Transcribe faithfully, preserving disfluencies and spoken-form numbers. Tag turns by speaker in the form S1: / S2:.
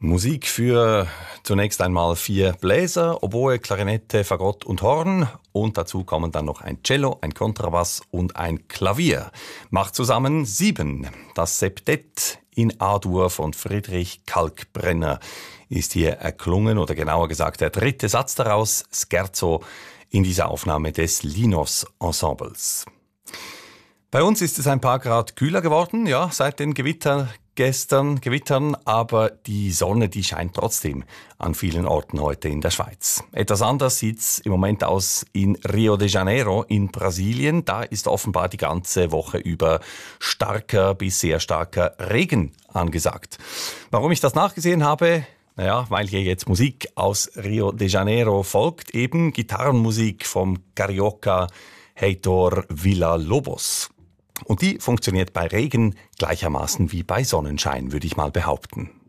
S1: Musik für zunächst einmal vier Bläser, Oboe, Klarinette, Fagott und Horn. Und dazu kommen dann noch ein Cello, ein Kontrabass und ein Klavier. Macht zusammen sieben. Das Septett in A-Dur von Friedrich Kalkbrenner ist hier erklungen, oder genauer gesagt der dritte Satz daraus, Scherzo, in dieser Aufnahme des Linos Ensembles. Bei uns ist es ein paar Grad kühler geworden, ja, seit den Gewittern gestern, Gewittern, aber die Sonne, die scheint trotzdem an vielen Orten heute in der Schweiz. Etwas anders sieht's im Moment aus in Rio de Janeiro in Brasilien. Da ist offenbar die ganze Woche über starker bis sehr starker Regen angesagt. Warum ich das nachgesehen habe? Naja, weil hier jetzt Musik aus Rio de Janeiro folgt, eben Gitarrenmusik vom Carioca Heitor Villa-Lobos. Und die funktioniert bei Regen gleichermaßen wie bei Sonnenschein, würde ich mal behaupten.